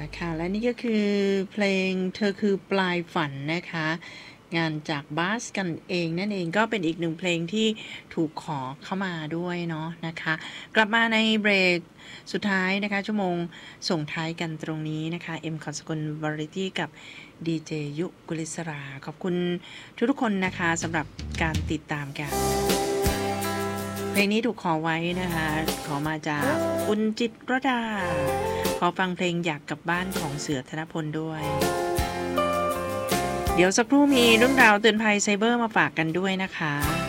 ค่ะและนี่ก็คือเพลงเธอคือปลายฝันนะคะงานจากบาสกันเองนั่นเองก็เป็นอีกหนึ่งเพลงที่ถูกขอเข้ามาด้วยเนาะนะคะกลับมาในเบรกสุดท้ายนะคะชั่วโมงส่งท้ายกันตรงนี้นะคะเอ็มขอสกุลวาไรตี้กับดีเจยุกุลิศราขอบคุณทุกๆคนนะคะสำหรับการติดตามกันเพลงนี้ถูกขอไว้นะคะขอมาจากคุณจิตรดาขอฟังเพลงอยากกลับบ้านของเสือธนพลด้วยเดี๋ยวสักครู่มีเรื่องราวเตือนภัยไซเบอร์มาฝากกันด้วยนะคะ